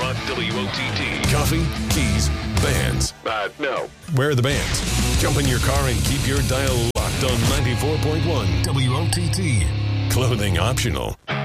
on WOTT. Coffee, keys, bands. No. Where are the bands? Jump in your car and keep your dial locked on 94.1 WOTT. Clothing optional.